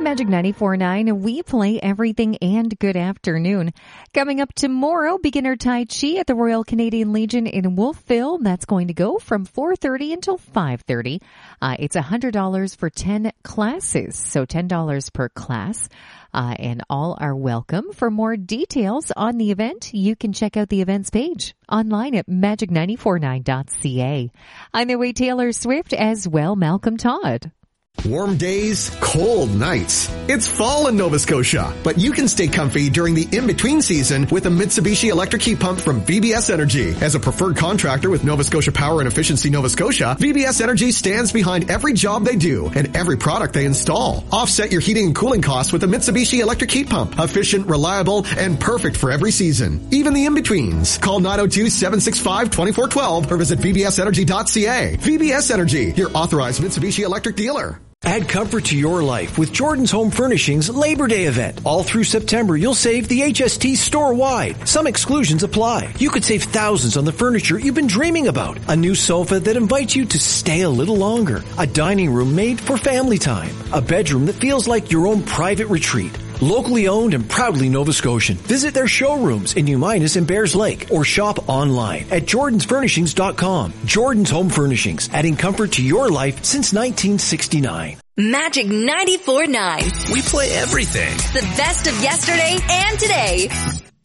Magic 94.9, we play everything and good afternoon. Coming up tomorrow, beginner Tai Chi at the Royal Canadian Legion in Wolfville. That's going to go from 4:30 until 5:30. It's $100 for 10 classes, so $10 per class. And all are welcome. For more details on the event, you can check out the events page online at magic949.ca. On the way, Taylor Swift as well, Malcolm Todd. Warm days, cold nights. It's fall in Nova Scotia, but you can stay comfy during the in-between season with a Mitsubishi electric heat pump from VBS Energy. As a preferred contractor with Nova Scotia Power and Efficiency Nova Scotia, VBS Energy stands behind every job they do and every product they install. Offset your heating and cooling costs with a Mitsubishi electric heat pump. Efficient, reliable, and perfect for every season. Even the in-betweens. Call 902-765-2412 or visit vbsenergy.ca. VBS Energy, your authorized Mitsubishi electric dealer. Add comfort to your life with Jordan's Home Furnishings Labor Day event. All through September, you'll save the HST store-wide. Some exclusions apply. You could save thousands on the furniture you've been dreaming about. A new sofa that invites you to stay a little longer. A dining room made for family time. A bedroom that feels like your own private retreat. Locally owned and proudly Nova Scotian. Visit their showrooms in New Minas and Bears Lake or shop online at jordansfurnishings.com. Jordan's Home Furnishings, adding comfort to your life since 1969. Magic 94.9. We play everything. The best of yesterday and today.